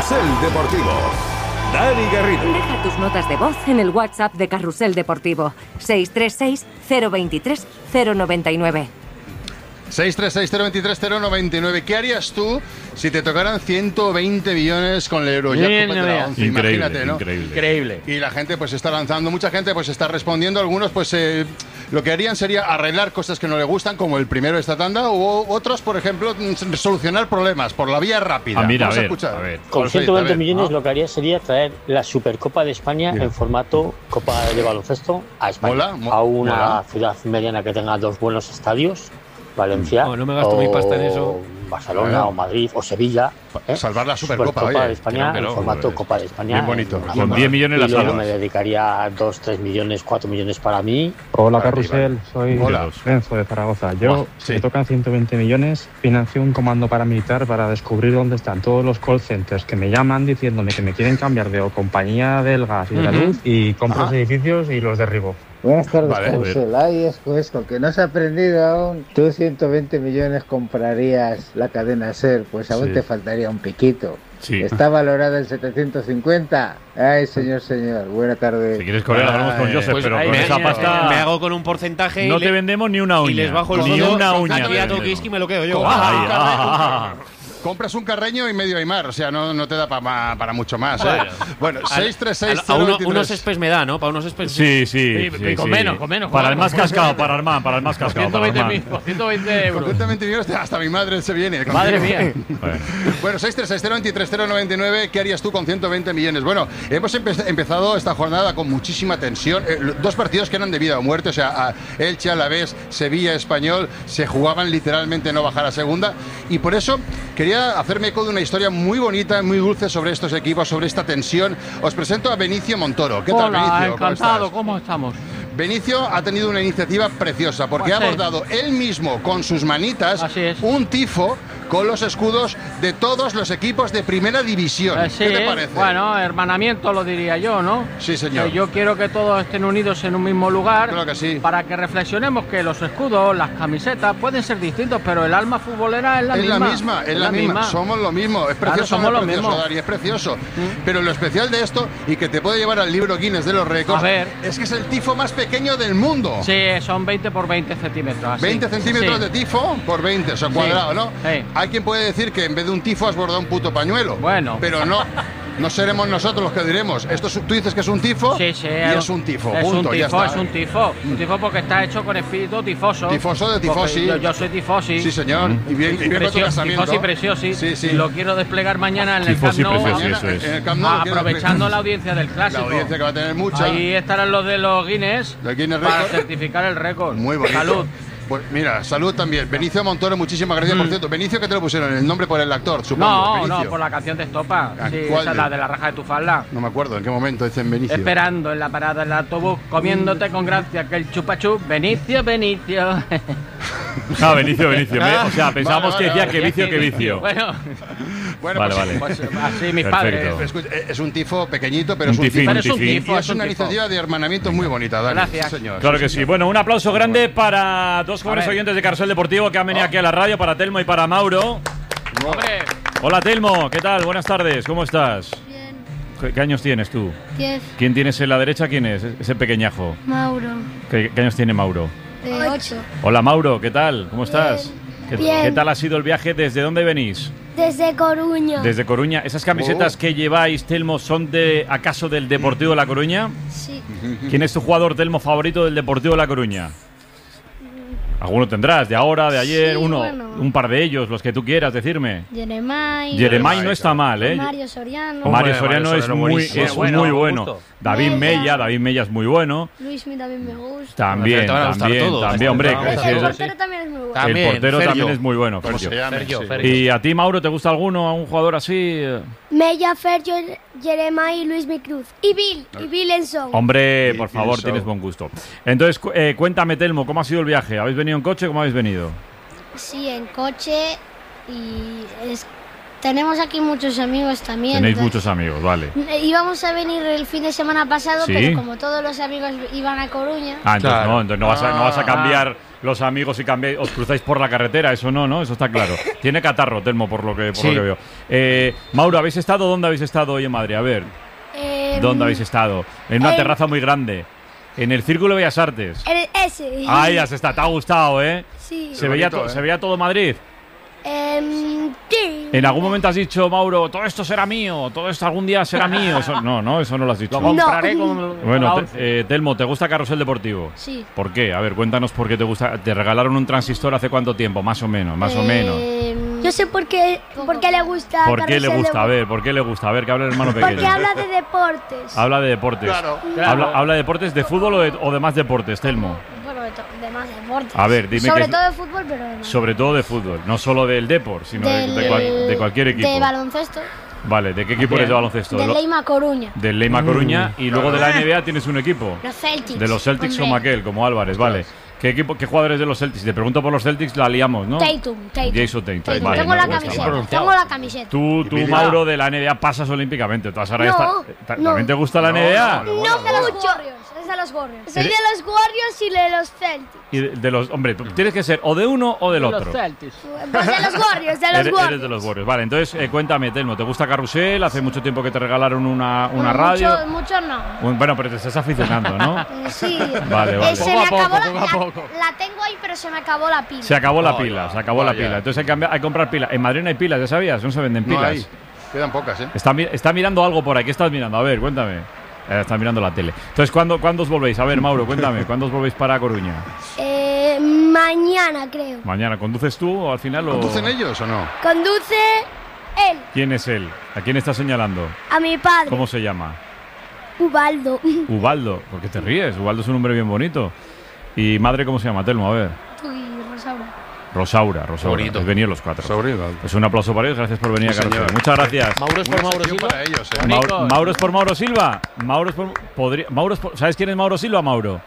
Carrusel Deportivo. Dani Garrido. Deja tus notas de voz en el WhatsApp de Carrusel Deportivo. 636-023-099. 636-023-099. ¿Qué harías tú si te tocaran 120 millones con el Eurojackpot de la 11? Imagínate, ¿no? Increíble. Y la gente pues está lanzando, mucha gente pues está respondiendo. Algunos pues lo que harían sería arreglar cosas que no le gustan, como el primero de esta tanda, o otros, por ejemplo, solucionar problemas por la vía rápida. Mira, Vamos a a escuchar. Con 120 millones lo que haría sería traer la Supercopa de España en formato Copa de Baloncesto a España. A una ciudad mediana que tenga 2 buenos estadios. Valencia, no me gasto mi pasta en eso. Barcelona o Madrid o Sevilla. Salvar la Supercopa, de España en formato Copa de España. Bien bonito. Con 10 millones y las luego salas. me dedicaría 2, 3 millones, 4 millones para mí. Hola Carrusel, soy Hola. Renzo de Zaragoza. Yo, sí. me tocan 120 millones, financio un comando paramilitar para descubrir dónde están todos los call centers que me llaman diciéndome que me quieren cambiar de compañía del gas y de la luz y compro los edificios y los derribo. Buenas tardes, Vale, Carrusel. Ay, Esco, que no has aprendido aún. Tú 120 millones comprarías la cadena SER, pues aún te faltaría un piquito. Sí. Está valorada en 750. Ay, señor. Buena tarde. Si quieres correr, hablamos con Joseph, Pues pero ahí con esa pasta me hago con un porcentaje no te vendemos ni una uña. y les bajo el ni sueldo. una uña. Aquí a Tokiski me lo quedo yo. Compras un Carreño y medio Aymar, o sea, no te da para mucho más. Bueno, 636 unos espes me da, ¿no? Para unos espes. Sí. Con menos. Para el más cascado, para Armán, para el más cascado. 120 euros. Con 120 millones hasta mi madre se viene. Madre mía. Bueno, 636-023-099, ¿qué harías tú con 120 millones? Bueno, hemos empezado esta jornada con muchísima tensión. 2 partidos que eran de vida o muerte, o sea, Elche, Alavés, Sevilla, Español, se jugaban literalmente no bajar a segunda. Y por eso quería hacerme eco de una historia muy bonita, muy dulce sobre estos equipos, sobre esta tensión. Os presento a Benicio Montoro. ¿Qué tal, Benicio? Encantado, ¿cómo estamos? Benicio ha tenido una iniciativa preciosa porque ha abordado él mismo con sus manitas un tifo con los escudos de todos los equipos de primera división. ¿Qué te parece? Bueno, hermanamiento lo diría yo, ¿no? Sí, señor. Yo quiero que todos estén unidos en un mismo lugar. Creo que sí. Para que reflexionemos que los escudos, las camisetas pueden ser distintos, pero el alma futbolera es la misma. Es la misma. Somos lo mismo. Es precioso, somos lo mismo. Dari, es precioso. Pero lo especial de esto, y que te puede llevar al libro Guinness de los récords, es que es el tifo más pequeño del mundo. Sí, son 20 por 20 centímetros. Así. 20 centímetros de tifo por 20, o sea, cuadrado, ¿no? Sí. Hay quien puede decir que en vez de un tifo has bordado un puto pañuelo. Bueno. Pero no. No seremos nosotros los que diremos. Tú dices que es un tifo y es un tifo. Es punto, un ya tifo, está. es un tifo. Un tifo porque está hecho con espíritu tifoso. Tifoso de tifosi. Yo soy tifosi. Sí, señor. Y bien con tu casamiento. Tifosi preciosi. Sí. Y lo quiero desplegar mañana en el Camp Nou. En el Camp Nou aprovechando la audiencia del clásico. La audiencia que va a tener mucha. Ahí estarán los de los Guinness. Para certificar el récord. Muy bonito. Salud. Pues mira, salud también. Benicio Montoro, muchísimas gracias. Por cierto, Benicio, ¿qué te lo pusieron? ¿El nombre por el actor, supongo? No, por la canción de Estopa. Sí, ¿cuál esa es la de la raja de tu falda. No me acuerdo, ¿en qué momento dicen Benicio? Esperando en la parada del autobús, comiéndote con gracia que el chupachup. Benicio. Benicio. O sea, pensábamos que decía que vicio. Bueno, vale. Pues así mis padres. Es un tifo pequeñito, pero es un tifo. Y es una iniciativa de hermanamiento muy bonita, Dani. Gracias. Sí, señor. Claro que sí. Bueno, un aplauso grande para 2 jóvenes oyentes de Carrusel Deportivo que han venido aquí a la radio, para Telmo y para Mauro. Hombre. Hola, Telmo, ¿qué tal? Buenas tardes, ¿cómo estás? Bien. ¿Qué años tienes tú? 10. ¿Quién tienes en la derecha? ¿Quién es? Ese pequeñajo. Mauro. ¿Qué años tiene Mauro? 8. Hola, Mauro, ¿qué tal? ¿Cómo estás? Bien. ¿Qué tal ha sido el viaje? ¿Desde dónde venís? Desde Coruña. Desde Coruña. ¿Esas camisetas que lleváis, Telmo, son acaso del Deportivo de La Coruña? Sí. ¿Quién es tu jugador, Telmo, favorito del Deportivo de La Coruña? Alguno tendrás, de ahora, de ayer, Sí, uno, bueno. un par de ellos, los que tú quieras decirme. Jeremai no está mal, ¿eh? Mario Soriano. Mario Soriano es muy bueno. David Mella es muy bueno. Luismi también me gusta. También, hombre. El portero también es muy bueno. El portero también es muy bueno, Fergio. ¿Y a ti, Mauro, te gusta alguno, a un jugador así? Mella, Fergio, Jeremai y Luismi Cruz. Y Bill Enson. Hombre, por favor, tienes buen gusto. Entonces, cuéntame, Telmo, ¿cómo ha sido el viaje? ¿Habéis venido en coche? ¿Cómo habéis venido? Sí, en coche y tenemos aquí muchos amigos también. Tenéis muchos amigos, vale. Íbamos a venir el fin de semana pasado, ¿Sí? pero como todos los amigos iban a Coruña. Entonces no vas a cambiar los amigos y cambiáis, os cruzáis por la carretera, eso no, ¿no? Eso está claro. Tiene catarro, Telmo, por lo que veo. Mauro, ¿habéis estado? ¿Dónde habéis estado hoy en Madrid? A ver. ¿Dónde habéis estado? En una terraza muy grande. En el Círculo de Bellas Artes. Ese. Ahí has estado, te ha gustado, ¿eh? Sí. ¿Se veía todo Madrid? Sí. ¿En algún momento has dicho, Mauro, todo esto será mío, todo esto algún día será mío? Eso no lo has dicho. Lo compraré con Bueno, Telmo, ¿te gusta Carrusel Deportivo? Sí. ¿Por qué? A ver, cuéntanos por qué te gusta. ¿Te regalaron un transistor hace cuánto tiempo? Más o menos. Yo sé por qué le gusta. ¿Por qué le gusta? A ver, ¿por qué le gusta? A ver, que hable el hermano pequeño. Porque habla de deportes. Habla de deportes. Claro. ¿Habla de deportes de fútbol o de más deportes, Telmo? Bueno, de más deportes. A ver, dime sobre todo de fútbol, pero de más. Sobre todo de fútbol, no solo del Depor, sino de cualquier equipo. De baloncesto. Vale, ¿de qué equipo eres de baloncesto? Del Leima Coruña. Del Leima Coruña. Y luego de la NBA tienes un equipo. Los Celtics. De los Celtics como aquel, como Álvarez, vale. ¿Qué jugadores de los Celtics? Si te pregunto por los Celtics, la liamos, ¿no? Tatum. Jason Tatum. Vale, tengo la camiseta. Tú, Mauro, de la NBA pasas olímpicamente. ¿También te gusta la NBA? No, de los Warriors. Es de los Warriors. Soy de los Warriors y de los Celtics. Y de los, hombre, tú tienes que ser o de uno o del otro. Los Celtics. Pues de los Warriors, Eres de los Warriors. Vale, entonces cuéntame, Telmo, ¿te gusta Carrusel? Hace mucho tiempo que te regalaron una radio. Mucho no. Bueno, pero te estás aficionando, ¿no? Sí. Vale. Se me acabó la tengo ahí, pero se me acabó la pila. Se acabó la pila. Entonces hay que comprar pilas. En Madrid no hay pilas, ¿ya sabías? No se venden pilas. No hay. Quedan pocas, ¿eh? Está mirando algo por ahí. ¿Qué estás mirando? A ver, cuéntame. Está mirando la tele. Entonces, ¿cuándo os volvéis? A ver, Mauro, cuéntame. ¿Cuándo os volvéis para Coruña? Mañana, creo. Mañana. ¿Conduces tú o al final o...? ¿Conducen ellos o no? Conduce él. ¿Quién es él? ¿A quién estás señalando? A mi padre. ¿Cómo se llama? Ubaldo. Ubaldo. ¿Por qué te ríes? Ubaldo es un nombre bien bonito. ¿Y madre cómo se llama, Telmo? A ver. Rosaura. Bonito. Habéis venido los cuatro. Pues un aplauso para ellos. Gracias por venir a Carrusel. Muchas gracias. Mauro es por Mauro Silva. Para ellos, Mauro es por Mauro Silva. ¿Sabes quién es Mauro Silva, Mauro?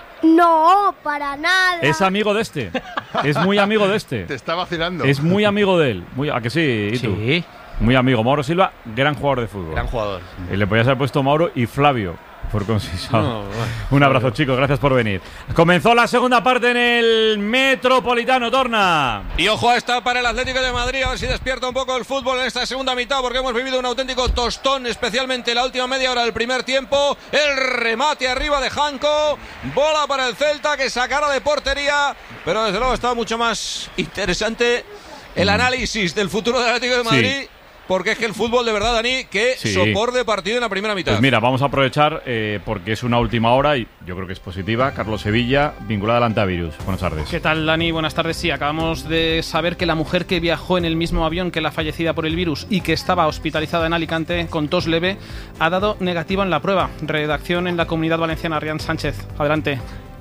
No, para nada. Es amigo de este. Es muy amigo de este. Te está vacilando. Es muy amigo de él. ¿A que sí? ¿Y tú? Sí. Muy amigo. Mauro Silva, gran jugador de fútbol. Gran jugador. Y le podías haber puesto Mauro y Flavio. Por consensuado. Un abrazo, chicos. Gracias por venir. Comenzó la segunda parte en el Metropolitano, Torna. Y ojo a esta para el Atlético de Madrid. A ver si despierta un poco el fútbol en esta segunda mitad, porque hemos vivido un auténtico tostón, especialmente la última media hora del primer tiempo. El remate arriba de Janko. Bola para el Celta que sacará de portería. Pero desde luego está mucho más interesante el análisis del futuro del Atlético de Madrid. Sí. Porque es que el fútbol, de verdad, Dani, que sopor de partido en la primera mitad. Pues mira, vamos a aprovechar porque es una última hora y yo creo que es positiva. Carlos Sevilla, vinculada al antivirus. Buenas tardes. ¿Qué tal, Dani? Buenas tardes. Sí, acabamos de saber que la mujer que viajó en el mismo avión que la fallecida por el virus y que estaba hospitalizada en Alicante con tos leve ha dado negativa en la prueba. Redacción en la Comunidad Valenciana, Rian Sánchez. Adelante.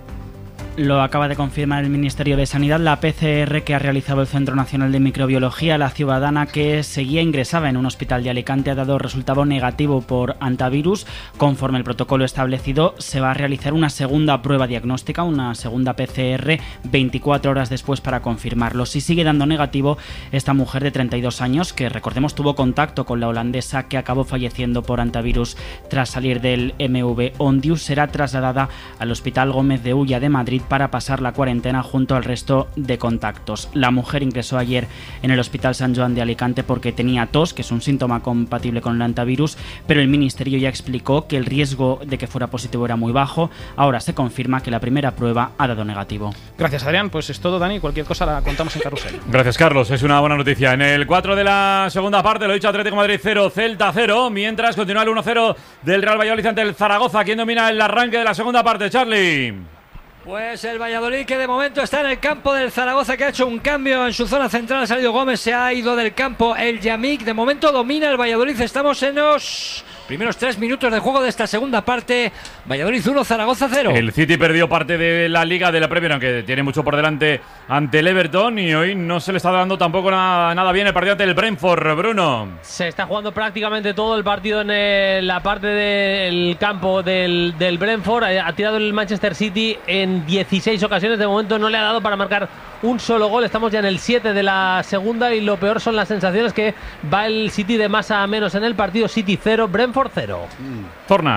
Lo acaba de confirmar el Ministerio de Sanidad. La PCR que ha realizado el Centro Nacional de Microbiología, la ciudadana que seguía ingresada en un hospital de Alicante, ha dado resultado negativo por antivirus. Conforme el protocolo establecido, se va a realizar una segunda prueba diagnóstica, una segunda PCR, 24 horas después para confirmarlo. Si sigue dando negativo, esta mujer de 32 años, que recordemos tuvo contacto con la holandesa que acabó falleciendo por antivirus tras salir del MV Ondius, será trasladada al Hospital Gómez de Ulla de Madrid para pasar la cuarentena junto al resto de contactos. La mujer ingresó ayer en el Hospital Sant Joan de Alicante porque tenía tos, que es un síntoma compatible con el antivirus, pero el Ministerio ya explicó que el riesgo de que fuera positivo era muy bajo. Ahora se confirma que la primera prueba ha dado negativo. Gracias, Adrián. Pues es todo, Dani. Cualquier cosa la contamos en Carrusel. Gracias, Carlos. Es una buena noticia. En el 4 de la segunda parte, lo he dicho, Atlético de Madrid 0, Celta 0, mientras continúa el 1-0 del Real Valladolid ante el Zaragoza. ¿Quién domina el arranque de la segunda parte, Charlie? Pues el Valladolid, que de momento está en el campo del Zaragoza, que ha hecho un cambio en su zona central. Ha salido Gómez, se ha ido del campo el Yamik. De momento domina el Valladolid. Estamos en los primeros 3 minutos de juego de esta segunda parte. Valladolid 1, Zaragoza 0. El City perdió parte de la Liga de la Premier, aunque tiene mucho por delante ante el Everton, y hoy no se le está dando tampoco nada bien el partido ante el Brentford, Bruno. Se está jugando prácticamente todo el partido en la parte del campo del Brentford. Ha tirado el Manchester City en 16 ocasiones. De momento no le ha dado para marcar un solo gol. Estamos ya en el 7 de la segunda y lo peor son las sensaciones que va el City de más a menos en el partido. City 0, Brentford 0. Torna.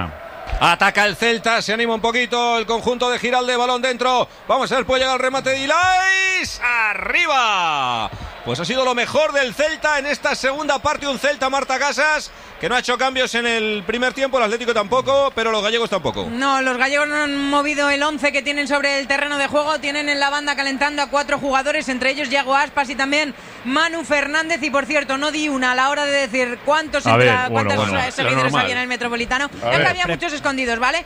Ataca el Celta, se anima un poquito el conjunto de Giralde, balón dentro. Vamos a ver, puede llegar el remate de Ilais. ¡Arriba! Pues ha sido lo mejor del Celta en esta segunda parte. Un Celta, Marta Casas, que no ha hecho cambios en el primer tiempo, el Atlético tampoco, pero los gallegos tampoco. No, los gallegos no han movido el 11 que tienen sobre el terreno de juego. Tienen en la banda calentando a 4 jugadores, entre ellos Yago Aspas y también Manu Fernández. Y por cierto, no di una a la hora de decir cuántos seguidores había en el Metropolitano. Es que había muchos escondidos, ¿vale?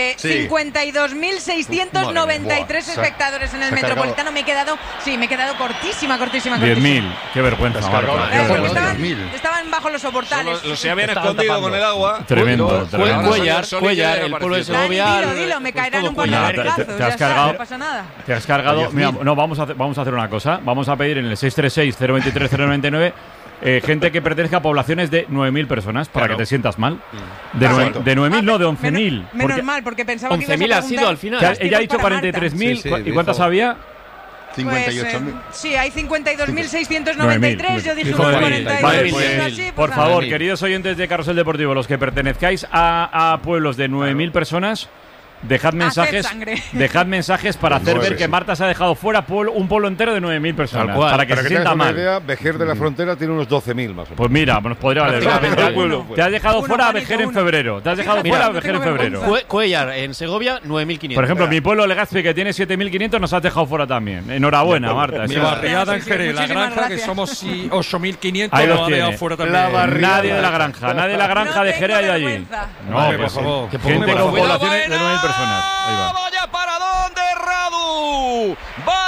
52.693 espectadores en el Metropolitano. Me he quedado cortísima. 10.000, qué vergüenza. Estaban bajo los soportales. Se habían escondido con el agua. Tremendo. Cuellar, el pueblo de Segovia. Dilo, me caerán un par de vergazos. No pasa nada. Te has cargado. Mira, no, vamos a hacer una cosa. Vamos a pedir en el 636-023-099 gente que pertenezca a poblaciones de 9.000 personas para que te sientas mal. De 9.000, no, de 11.000. Menos mal, porque pensaba que 11.000 ha sido al final. Ella ha dicho 43.000. ¿Y cuántas había? 58.000. Sí, hay 52.693. Yo dije 42. Vale, pues, por favor, queridos oyentes de Carrusel Deportivo, los que pertenezcáis a pueblos de 9.000 personas, dejad mensajes para hacer ver que Marta se ha dejado fuera un pueblo entero de 9.000 personas. Para que se sienta mal. Vejer de la Frontera tiene unos 12.000 más o menos. Pues mira, nos podría valer. Te has dejado fuera a Vejer en febrero. Cuellar, en Segovia, 9.500. Por ejemplo, mi pueblo Legazpi, que tiene 7.500, nos has dejado fuera también. Enhorabuena, Marta. Mi barriada en Jerez, la granja, que somos 8.500, ahí nos los ha dejado fuera también. Nadie de la granja de Jerez hay allí. No, por favor. Gente con poblaciones de 9.000 personas. Vaya paradón de Radu.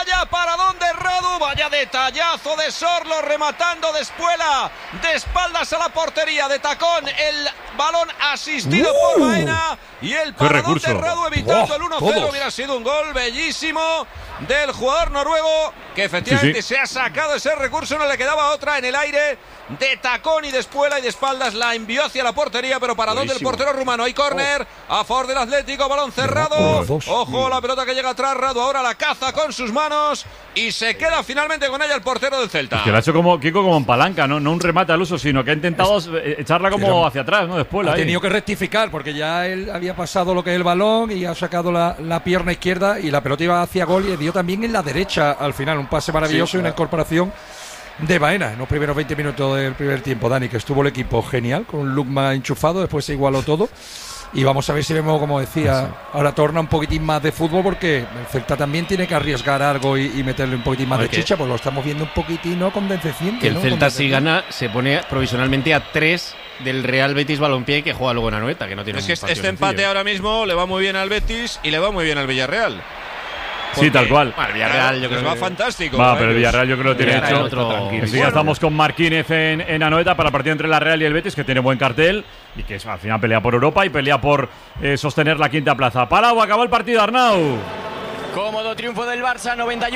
Vaya detallazo de Sorlo rematando de espuela, de espaldas a la portería, de tacón, el balón asistido por Baena y el paradón de Radu evitando el 1-0. Hubiera sido un gol bellísimo del jugador noruego que efectivamente se ha sacado ese recurso, no le quedaba otra, en el aire, de tacón y de espuela y de espaldas la envió hacia la portería, pero paradón del portero rumano. Hay córner a favor del Atlético, balón cerrado. Ojo, la pelota que llega atrás, Radu ahora la caza con sus manos y se queda finalmente con ella el portero del Celta. Es que lo ha hecho como Kiko, como en palanca, no un remate al uso, sino que ha intentado echarla como hacia atrás, ¿no? Después ha tenido que rectificar porque ya él había pasado lo que es el balón y ha sacado la pierna izquierda y la pelota iba hacia gol y dio también en la derecha al final. Un pase maravilloso y una incorporación de Baena en los primeros 20 minutos del primer tiempo, Dani, que estuvo el equipo genial, con un look más enchufado, después se igualó todo. Y vamos a ver si vemos, como decía, ahora torna un poquitín más de fútbol, porque el Celta también tiene que arriesgar algo y meterle un poquitín más de chicha, pues lo estamos viendo un poquitín, ¿no? Condescendiente. Que el Celta, si gana, se pone provisionalmente a 3 del Real Betis Balompié, que juega luego en Anoeta, que no tiene. Es que este empate ahora mismo le va muy bien al Betis y le va muy bien al Villarreal. Sí, tal cual. Bueno, el Villarreal yo creo que va fantástico. Pero el Villarreal yo creo que lo tiene hecho. Sí, ya estamos con Marquínez en Anoeta para el partido entre la Real y el Betis, que tiene buen cartel y que al final pelea por Europa y pelea por sostener la quinta plaza. Palau, acabó el partido, Arnau. Cómodo triunfo del Barça,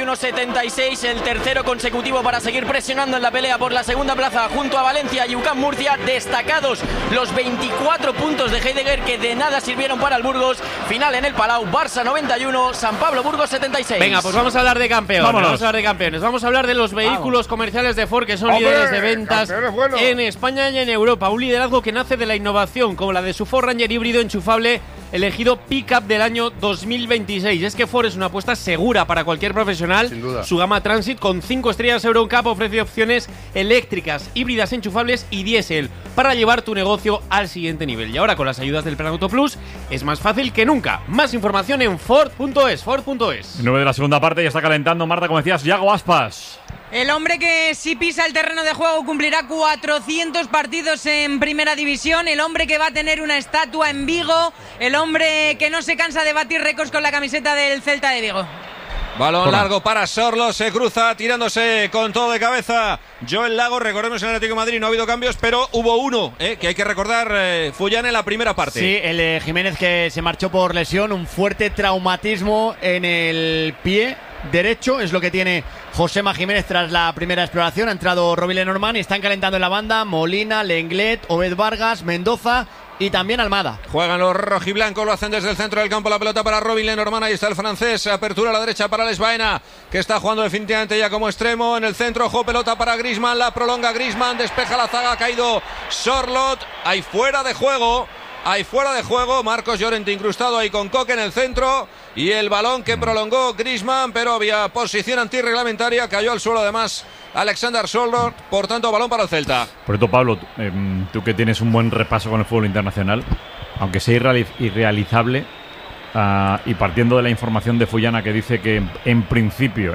91-76, el tercero consecutivo para seguir presionando en la pelea por la segunda plaza junto a Valencia y UCAM Murcia. Destacados los 24 puntos de Heidegger, que de nada sirvieron para el Burgos. Final en el Palau, Barça 91, San Pablo Burgos 76. Venga, pues vamos a hablar de campeones. Vámonos. Vamos a hablar de los vehículos comerciales de Ford, que son líderes de ventas en España y en Europa. Un liderazgo que nace de la innovación, como la de su Ford Ranger híbrido enchufable, elegido Pickup del año 2026. Es que Ford es una apuesta segura para cualquier profesional. Sin duda. Su gama Transit con 5 estrellas EuroNCAP ofrece opciones eléctricas, híbridas enchufables y diésel para llevar tu negocio al siguiente nivel. Y ahora, con las ayudas del Plan Auto Plus, es más fácil que nunca. Más información en Ford.es. 9 de la segunda parte, ya está calentando, Marta, como decías, Yago Aspas. El hombre que si pisa el terreno de juego cumplirá 400 partidos en Primera División, el hombre que va a tener una estatua en Vigo, el hombre que no se cansa de batir récords con la camiseta del Celta de Vigo. Balón largo para Sorlo, se cruza tirándose con todo de cabeza Joel Lago. Recordemos, en el Atlético de Madrid no ha habido cambios, pero hubo uno que hay que recordar, Fullán, en la primera parte. Sí, el Jiménez, que se marchó por lesión, un fuerte traumatismo en el pie derecho, es lo que tiene Josema Jiménez tras la primera exploración. Ha entrado Robbie Lenormand y están calentando en la banda Molina, Lenglet, Obed Vargas, Mendoza y también Almada. Juegan los rojiblancos, lo hacen desde el centro del campo, la pelota para Robin Lenormand, ahí está el francés, apertura a la derecha para Alex Baena, que está jugando definitivamente ya como extremo, en el centro, ojo, pelota para Griezmann, la prolonga Griezmann, despeja la zaga, ha caído Sorlot, ahí fuera de juego. Hay fuera de juego. Marcos Llorente incrustado ahí con Coque en el centro. Y el balón que prolongó Griezmann, pero había posición antirreglamentaria. Cayó al suelo además Alexander Sørloth. Por tanto, balón para el Celta. Por esto, Pablo, tú que tienes un buen repaso con el fútbol internacional, aunque sea irrealizable, y partiendo de la información de Fullana que dice que en principio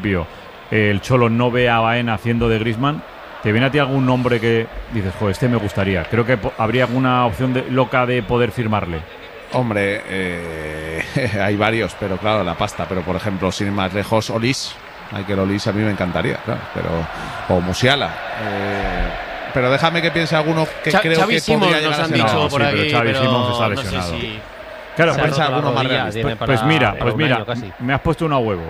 el Cholo no ve a Baena haciendo de Griezmann, ¿te viene a ti algún nombre que dices, joder, este me gustaría? Creo que habría alguna opción loca de poder firmarle. Hombre, hay varios, pero claro, la pasta. Pero por ejemplo, sin ir más lejos, Olís. Michael Olís a mí me encantaría, claro. O Musiala. Pero déjame que piense alguno que creo Xavi que Simons podría llegar nos a han ser. dicho por aquí, Xavi pero Simons está no lesionado. sé si Claro, piensa alguno más realista. Pues mira, me has puesto uno a huevo.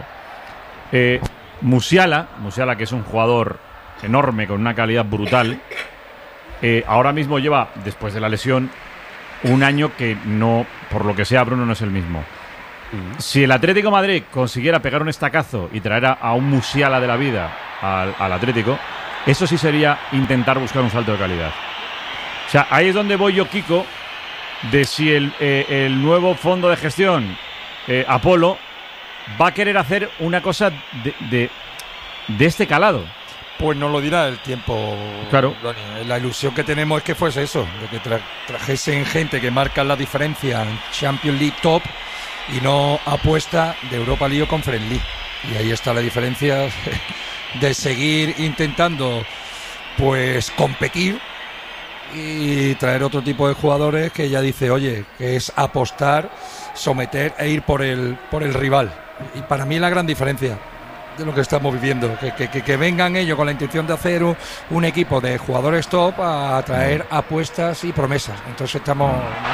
Musiala, que es un jugador enorme con una calidad brutal, ahora mismo lleva, después de la lesión, un año que no, por lo que sea, Bruno no es el mismo. Si el Atlético de Madrid consiguiera pegar un estacazo y traer a un Musiala de la vida al Atlético, eso sí sería intentar buscar un salto de calidad. O sea, ahí es donde voy yo, Kiko, de si el nuevo fondo de gestión, Apolo, va a querer hacer una cosa de este calado. Pues no lo dirá el tiempo. Claro. La ilusión que tenemos es que fuese eso, de que trajesen gente que marca la diferencia en Champions League top y no apuesta de Europa League o Conference League. Y ahí está la diferencia de seguir intentando pues competir y traer otro tipo de jugadores que ya dice, oye, que es apostar, someter e ir por el rival. Y para mí la gran diferencia de lo que estamos viviendo, que vengan ellos con la intención de hacer un equipo de jugadores top a traer apuestas y promesas. Entonces estamos...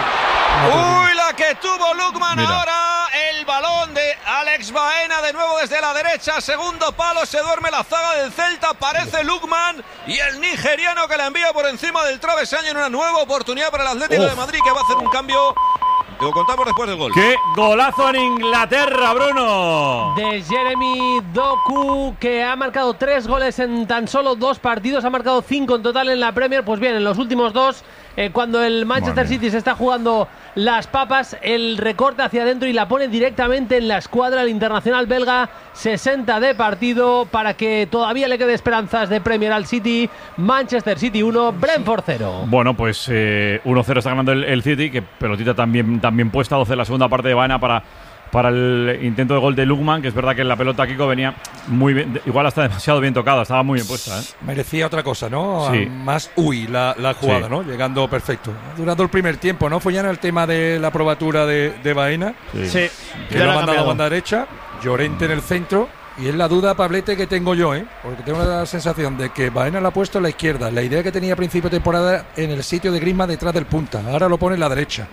¡Uy, la que tuvo Lookman! Mira. Ahora el balón de Alex Baena de nuevo desde la derecha, segundo palo, se duerme la zaga del Celta, aparece Lookman y el nigeriano que la envía por encima del travesaño en una nueva oportunidad para el Atlético de Madrid, que va a hacer un cambio. Te lo contamos después del gol. ¡Qué golazo en Inglaterra, Bruno! De Jeremy Doku, que ha marcado 3 goles en tan solo 2 partidos, ha marcado 5 en total en la Premier. Pues bien, en los últimos 2, cuando el Manchester City se está jugando las papas, el recorte hacia adentro y la pone directamente en la escuadra del internacional belga. 60 de partido para que todavía le quede esperanzas de Premier al City. Manchester City 1, Brentford 0. Bueno, pues 1-0 está ganando el City, que pelotita también puesta, 12 en la segunda parte de Baena para el intento de gol de Lookman, que es verdad que la pelota, Kiko, venía muy bien, igual hasta demasiado bien tocada, estaba muy bien puesta. Merecía otra cosa, ¿no? Sí. Más la jugada, sí, ¿no? Llegando perfecto. Durando el primer tiempo, ¿no? Fue ya en el tema de la probatura de Baena. Sí. Que lo ha mandado a banda derecha, Llorente en el centro. Y es la duda, Pablete, que tengo yo, porque tengo la sensación de que Baena la ha puesto en la izquierda. La idea que tenía a principio de temporada en el sitio de Griezmann detrás del punta. Ahora lo pone en la derecha.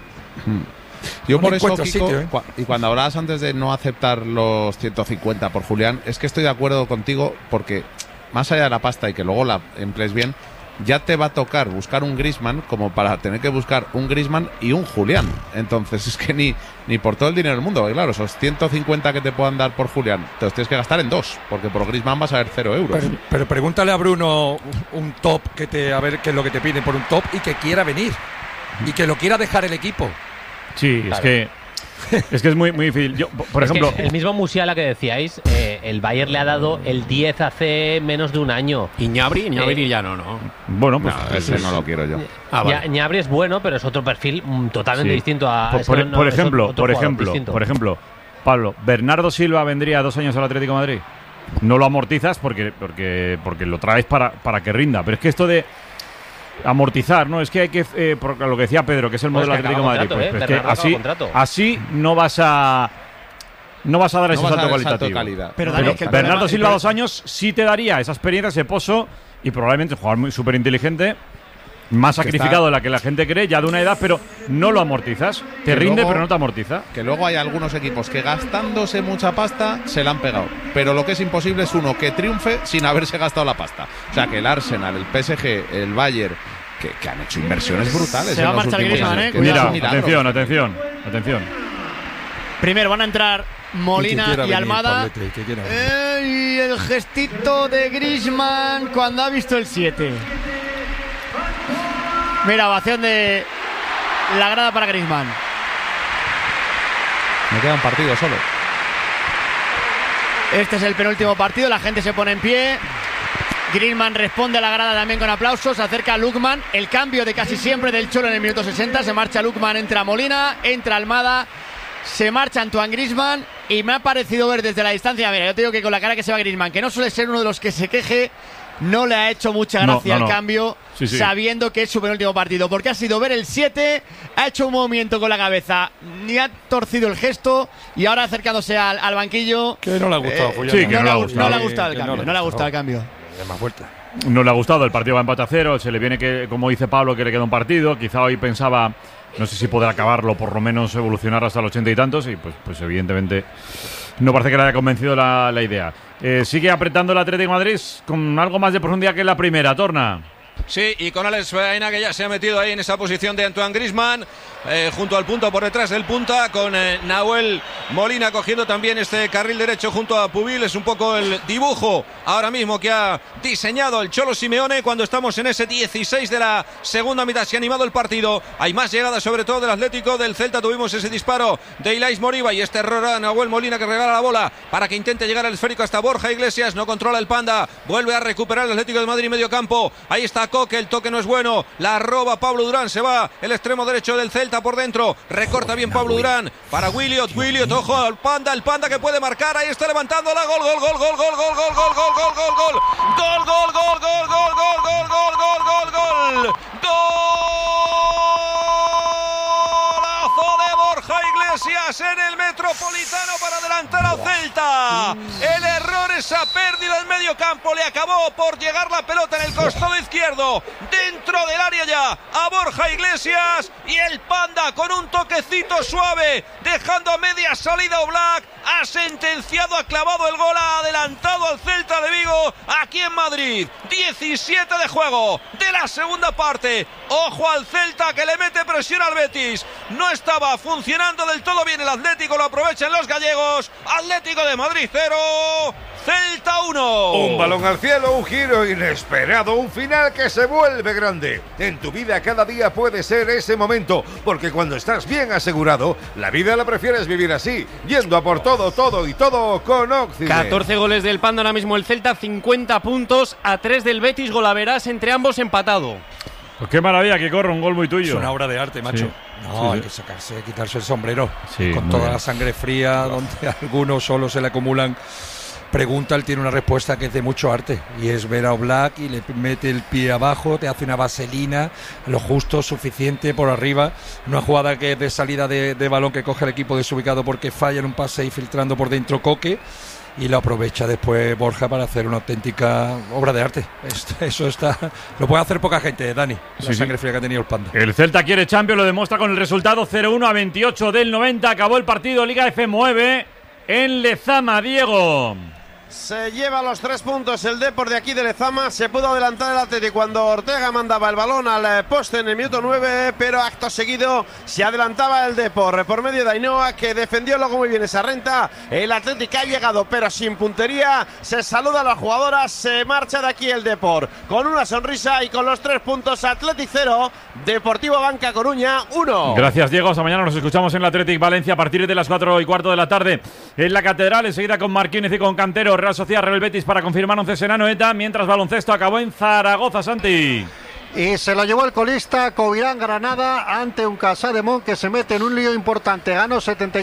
Yo por eso, Kiko, y cuando hablabas antes de no aceptar los 150 por Julián, es que estoy de acuerdo contigo, porque más allá de la pasta y que luego la emplees bien, ya te va a tocar buscar un Griezmann como para tener que buscar un Griezmann y un Julián. Entonces es que ni por todo el dinero del mundo, porque claro, esos 150 que te puedan dar por Julián te los tienes que gastar en 2, porque por Griezmann vas a ver 0 euros. Pero pregúntale a Bruno un top a ver qué es lo que te piden por un top y que quiera venir y que lo quiera dejar el equipo. Sí, claro. Es que es muy difícil. Yo, por ejemplo, el mismo Musiala que decíais, el Bayern le ha dado el 10 hace menos de un año. Y Gnabry ya no. Bueno, pues ese no lo quiero yo. Vale. Gnabry es bueno, pero es otro perfil totalmente distinto a por ejemplo, Pablo, Bernardo Silva vendría 2 años al Atlético de Madrid. No lo amortizas porque lo traes para que rinda, pero es que esto de amortizar, ¿no? Es que hay que, por lo que decía Pedro, que es el modelo Atlético de Madrid, pues que así no vas a dar ese salto cualitativo. Pero Bernardo Silva 2 años sí te daría esa experiencia, ese pozo, y probablemente jugador muy súper inteligente, más sacrificado de la que la gente cree, ya de una edad, pero no lo amortizas. Te rinde, luego, pero no te amortiza. Que luego hay algunos equipos que gastándose mucha pasta se la han pegado. Pero lo que es imposible es uno que triunfe sin haberse gastado la pasta. O sea, que el Arsenal, el PSG, el Bayern, que han hecho inversiones brutales. Se va a marchar Griezmann, Mira, atención. Primero van a entrar Molina y Almada. Y el gestito de Griezmann cuando ha visto el 7. Mira, ovación de la grada para Griezmann. Me queda un partido solo. Este es el penúltimo partido, la gente se pone en pie. Griezmann responde a la grada también con aplausos. Se acerca Lukman, el cambio de casi siempre del Cholo en el minuto 60. Se marcha Lukman, entra Molina, entra Almada, se marcha Antoine Griezmann. Y me ha parecido ver desde la distancia, mira, yo te digo que con la cara que se va Griezmann, que no suele ser uno de los que se queje, no le ha hecho mucha gracia el cambio, sabiendo que es su penúltimo partido, porque ha sido ver el 7, ha hecho un movimiento con la cabeza, ni ha torcido el gesto, y ahora acercándose al banquillo. Que no le ha gustado, no le ha gustado el cambio, no le ha gustado el cambio. Más fuerte. No le ha gustado, el partido va empate a 0, se le viene que, como dice Pablo, que le queda un partido, quizá hoy pensaba, no sé si podrá acabarlo, por lo menos evolucionar hasta los 80 y tantos, y pues evidentemente no parece que le haya convencido la idea. Sigue apretando el Atlético de Madrid con algo más de profundidad que en la primera, Torna. Sí, y con Alex Baena, que ya se ha metido ahí en esa posición de Antoine Griezmann, junto al punta, por detrás del punta, con Nahuel Molina cogiendo también este carril derecho junto a Pubil. Es un poco el dibujo ahora mismo que ha diseñado el Cholo Simeone cuando estamos en ese 16 de la segunda mitad. Se ha animado el partido, hay más llegadas sobre todo del Atlético. Del Celta tuvimos ese disparo de Ilais Moriba y este error a Nahuel Molina, que regala la bola para que intente llegar al esférico hasta Borja Iglesias. No controla el Panda, vuelve a recuperar el Atlético de Madrid medio campo. Ahí está Coque, el toque no es bueno, la roba Pablo Durán, se va el extremo derecho del Celta por dentro, recorta bien Pablo Durán para Williot, ojo al Panda, el Panda que puede marcar, ahí está levantando la gol, de Borja Iglesias en el Metropolitano para adelantar al Celta. El error, esa pérdida en medio campo, le acabó por llegar la pelota en el costado izquierdo, dentro del área ya, a Borja Iglesias, y el Panda con un toquecito suave, dejando a media salida Oblak, ha sentenciado, ha clavado el gol, ha adelantado al Celta de Vigo aquí en Madrid. 17 de juego de la segunda parte. Ojo al Celta, que le mete presión al Betis. No estaba funcionando del todo bien el Atlético, lo aprovechan los gallegos. Atlético de Madrid 0, Celta 1. Un balón al cielo, un giro inesperado, un final que se vuelve grande. En tu vida cada día puede ser ese momento, porque cuando estás bien asegurado, la vida la prefieres vivir así, yendo a por todo y todo con Oxide. 14 goles del Panda ahora mismo el Celta, 50 puntos a 3 del Betis, golaveras entre ambos empatado. Pues qué maravilla que corre, un gol muy tuyo. Es una obra de arte, macho. Sí. No, hay que quitarse el sombrero. Sí, con toda bien. La sangre fría, donde a algunos solo se le acumulan. Pregunta, él tiene una respuesta que es de mucho arte, y es ver a Oblak y le mete el pie abajo, te hace una vaselina, lo justo, suficiente por arriba, una jugada que es de salida de balón que coge el equipo desubicado porque falla en un pase y filtrando por dentro Coque, y lo aprovecha después Borja para hacer una auténtica obra de arte. Eso está, lo puede hacer poca gente, Dani, la sangre fría que ha tenido el Panda. El Celta quiere Champions, lo demuestra con el resultado 0-1 a 28 del 90, acabó el partido. Liga F9 en Lezama, Diego. Se lleva los 3 puntos el Depor de aquí de Lezama. Se pudo adelantar el Atlético cuando Ortega mandaba el balón al poste en el minuto 9, pero acto seguido se adelantaba el Depor por medio de Ainhoa, que defendió luego muy bien esa renta. El Atlético ha llegado pero sin puntería. Se saluda a las jugadoras, se marcha de aquí el Depor con una sonrisa y con los 3 puntos. Atlético 0, Deportivo Banca Coruña 1. Gracias, Diego. Hasta mañana. Nos escuchamos en el Athletic Valencia a partir de las 4:15 de la tarde en la Catedral. Enseguida con Marquínez y con Cantero. Real Sociedad, Real Betis para confirmar 11 Senano ETA, mientras baloncesto acabó en Zaragoza, Santi. Y se lo llevó el colista Covirán Granada ante un Casademont que se mete en un lío importante. Ganó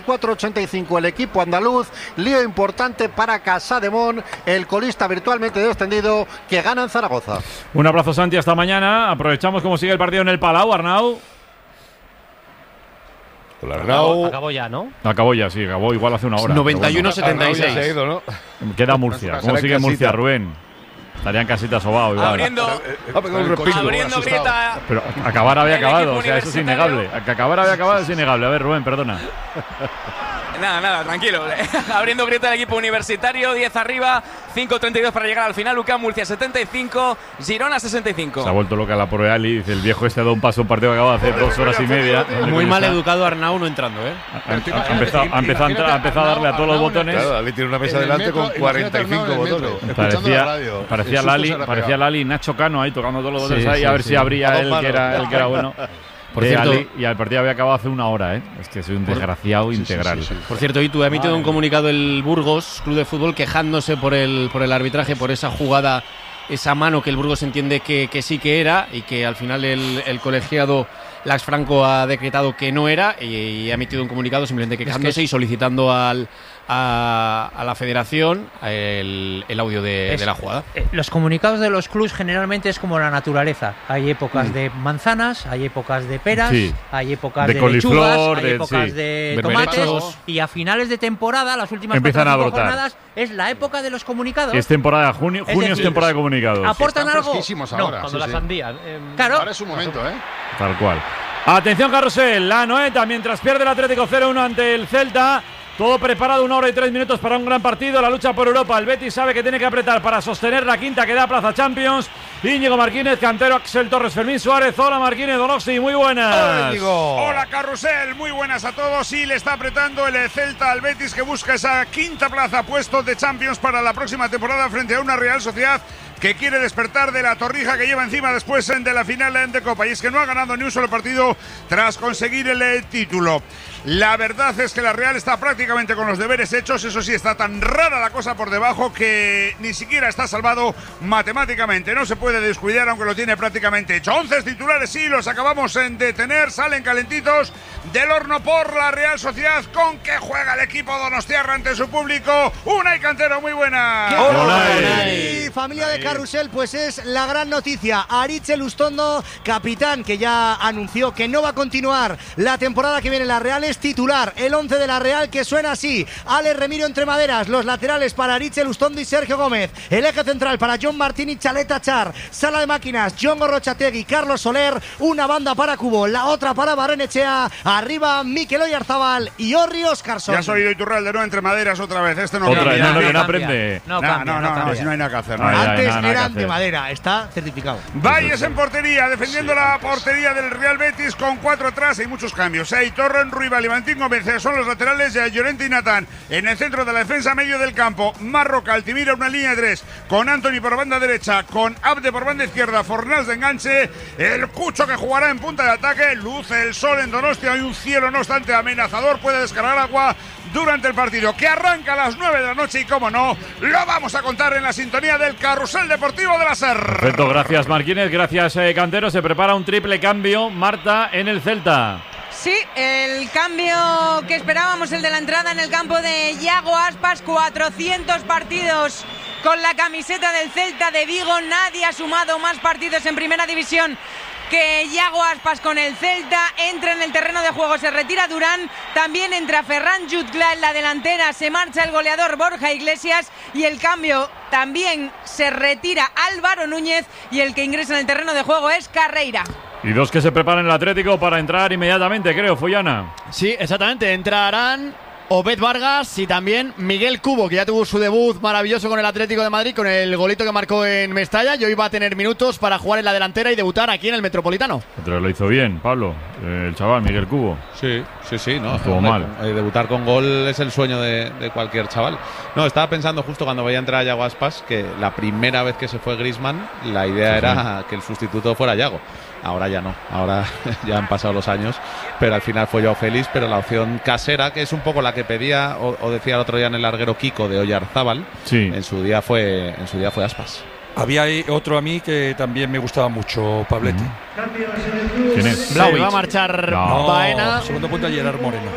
74-85 el equipo andaluz. Lío importante para Casademont, el colista virtualmente descendido, que gana en Zaragoza. Un abrazo, Santi, hasta mañana. Aprovechamos cómo sigue el partido en el Palau, Arnau. Hola, Arnau. Acabó ya, ¿no? Acabó ya, sí, acabó igual hace una hora. 91-76. ¿no? Queda Murcia. ¿Cómo sigue Murcia, Rubén? Estaría en casita sobao igual. Abriendo grieta. Pero acabar había acabado, o sea, eso es innegable. Que acabar había acabado es innegable. A ver, Rubén, perdona. Nada, tranquilo. Abriendo grieta el equipo universitario, 10 arriba, 5:32 para llegar al final. UCAM Murcia 75, Girona 65. Se ha vuelto loca la Proreali. Dice, el viejo este ha dado un paso a un partido que acaba hace 2 horas y media. Muy mal educado Arnau no entrando, ¿eh? Ha empezado a darle a todos los botones. Claro, Ali tiene una mesa delante con 45 botones. Parecía Lali y Nacho Cano ahí tocando todos los botones ahí, a ver si abría el que era bueno. Por cierto, y el partido había acabado hace una hora, ¿eh? Es que soy un desgraciado integral. Sí. Por cierto, Itu, ha emitido un comunicado el Burgos Club de Fútbol quejándose por el arbitraje, por esa jugada, esa mano que el Burgos entiende que sí que era y que al final el colegiado Lax Franco ha decretado que no era, y ha emitido un comunicado simplemente quejándose y solicitando a la federación el audio de la jugada. Los comunicados de los clubs generalmente es como la naturaleza. Hay épocas de manzanas, hay épocas de peras, hay épocas de lechugas, hay épocas de tomates, y a finales de temporada, las últimas empiezan a brotar. jornadas, es la época de los comunicados. Es temporada, junio es temporada de comunicados. ¿Aportan algo? Ahora, cuando la sandía. Claro. Ahora es su momento, ¿eh? Tal cual. Atención, Carrusel, la Noeta, mientras pierde el Atlético 0-1 ante el Celta. Todo preparado, 1 hora y 3 minutos para un gran partido, la lucha por Europa. El Betis sabe que tiene que apretar para sostener la quinta que da plaza Champions. Íñigo Martínez, Cantero, Axel Torres, Fermín Suárez. Hola Martínez, Donosti, muy buenas. Hola Carrusel, muy buenas a todos. Sí, le está apretando el Celta al Betis, que busca esa quinta plaza, puesto de Champions para la próxima temporada frente a una Real Sociedad que quiere despertar de la torrija que lleva encima después de la final de Copa. Y es que no ha ganado ni un solo partido tras conseguir el título. La verdad es que la Real está prácticamente con los deberes hechos. Eso sí, está tan rara la cosa por debajo que ni siquiera está salvado matemáticamente. No se puede descuidar, aunque lo tiene prácticamente hecho. 11 titulares, sí, los acabamos de tener. Salen calentitos del horno por la Real Sociedad. ¿Con qué juega el equipo donostiarra ante su público? Unai Cantero, muy buena. Y familia de Carrusel, pues es la gran noticia. Aritz Elustondo, capitán, que ya anunció que no va a continuar la temporada que viene en la Real, es titular. El 11 de la Real, que suena así: Alex Remiro entre maderas, los laterales para Aritz Elustondo y Sergio Gómez, el eje central para John Martín y Chaleta Char, sala de máquinas John Gorrochategui, Carlos Soler, una banda para Cubo, la otra para Barrenechea, arriba Mikel Oyarzabal y Orri Óscarson. Ya has oído Iturralde, ¿no? Entre maderas otra vez. Este no otra cambia. Vez, no aprende. No, si no hay nada que hacer. Antes eran de madera, está certificado. Valles en portería, defendiendo la portería del Real Betis con 4 atrás. Hay muchos cambios. Torren, Ruibal y Valentín Gómez son los laterales, Llorente y Natán. En el centro de la defensa, medio del campo, Marroca, Altimira, una línea de 3, con Anthony por banda derecha, con Abde por banda izquierda, Fornals de enganche, el Cucho que jugará en punta de ataque. Luce el sol en Donostia, hay un cielo no obstante amenazador, puede descargar agua durante el partido, que arranca a las 9 de la noche, y como no, lo vamos a contar en la sintonía del Carrusel Deportivo de la SER. Perfecto, gracias Martínez, gracias Cantero. Se prepara un triple cambio, Marta, en el Celta. Sí, el cambio que esperábamos, el de la entrada en el campo de Iago Aspas. 400 partidos con la camiseta del Celta de Vigo. Nadie ha sumado más partidos en primera división que Iago Aspas con el Celta. Entra en el terreno de juego, se retira Durán, también entra Ferran Jutgla en la delantera, se marcha el goleador Borja Iglesias, y el cambio también se retira Álvaro Núñez, y el que ingresa en el terreno de juego es Carreira. Y dos que se preparan el Atlético para entrar inmediatamente, creo, Follana. Sí, exactamente, entrarán Obed Vargas y también Miguel Cubo, que ya tuvo su debut maravilloso con el Atlético de Madrid, con el golito que marcó en Mestalla, y hoy va a tener minutos para jugar en la delantera y debutar aquí en el Metropolitano. Pero lo hizo bien, Pablo, el chaval Miguel Cubo. Sí, no estuvo mal. Debutar con gol es el sueño de cualquier chaval. No, estaba pensando justo cuando veía entrar a Iago Aspas que la primera vez que se fue Griezmann, la idea era que el sustituto fuera Iago. Ahora ya no, ahora ya han pasado los años, pero al final fue Joao Félix. Pero la opción casera, que es un poco la que pedía o decía el otro día en el larguero Kiko, de Oyarzábal, en su día fue Aspas. Había otro a mí que también me gustaba mucho, Pablete. ¿Quién es? Va a marchar Baena. Segundo punto, Gerard Moreno.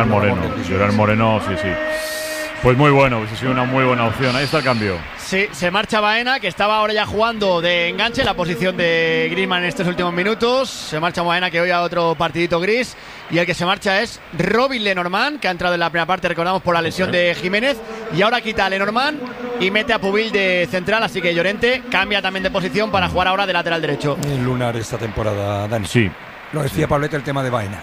Gerard Moreno, sí. Pues muy bueno, ha sido una muy buena opción. Ahí está el cambio. Sí, se marcha Baena, que estaba ahora ya jugando de enganche en la posición de Griezmann en estos últimos minutos. Se marcha Baena, que hoy a otro partidito gris. Y el que se marcha es Robin Lenormand, que ha entrado en la primera parte, recordamos, por la lesión de Jiménez. Y ahora quita a Lenormand y mete a Pubil de central. Así que Llorente cambia también de posición para jugar ahora de lateral derecho. El lunar esta temporada, Dani. Sí. Lo decía Pablete, el tema de Baena.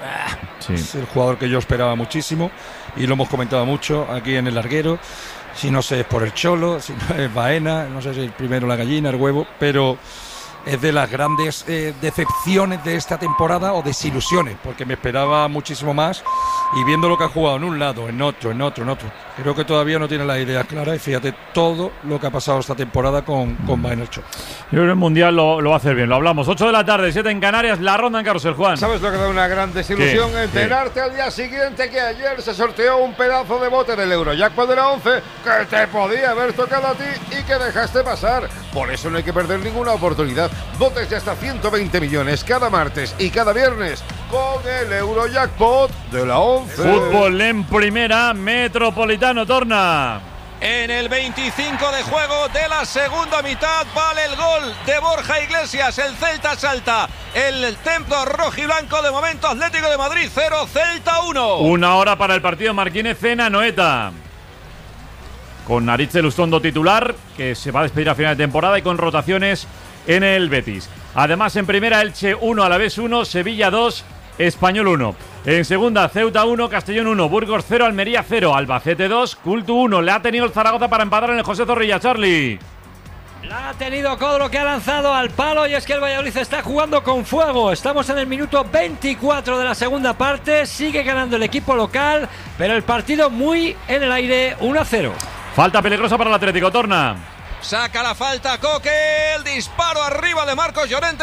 Es el jugador que yo esperaba muchísimo y lo hemos comentado mucho aquí en el larguero. Si no sé, es por el Cholo, si no es Baena, no sé si el primero la gallina, el huevo, pero es de las grandes decepciones de esta temporada, o desilusiones, porque me esperaba muchísimo más y viendo lo que ha jugado en un lado, en otro, creo que todavía no tiene las ideas claras y fíjate todo lo que ha pasado esta temporada con Vaynerchuk. Yo creo que el Mundial lo va a hacer bien, lo hablamos. 8 de la tarde, 7 en Canarias, la ronda en Carrusel, Juan. ¿Sabes lo que da una gran desilusión? Enterarte al día siguiente que ayer se sorteó un pedazo de bote del Eurojackpot de la 11 que te podía haber tocado a ti y que dejaste pasar. Por eso no hay que perder ninguna oportunidad. Botes de hasta 120 millones cada martes y cada viernes con el Eurojackpot de la 11. Fútbol en primera, Metropolitano torna. En el 25 de juego de la segunda mitad vale el gol de Borja Iglesias. El Celta salta. El templo rojiblanco, de momento Atlético de Madrid 0, Celta 1. 1 hora para el partido Marquínez en Anoeta. Con Aritz Elustondo titular, que se va a despedir a final de temporada, y con rotaciones en el Betis. Además, en primera, Elche 1, Alavés 1, Sevilla 2, Español 1. En segunda, Ceuta 1, Castellón 1, Burgos 0, Almería 0, Albacete 2, Cultu 1. Le ha tenido el Zaragoza para empatar en el José Zorrilla, Charlie. La ha tenido Codro, que ha lanzado al palo, y es que el Valladolid está jugando con fuego. Estamos en el minuto 24 de la segunda parte, sigue ganando el equipo local, pero el partido muy en el aire, 1-0. Falta peligrosa para el Atlético, torna. Saca la falta Coque, el disparo arriba de Marcos Llorente.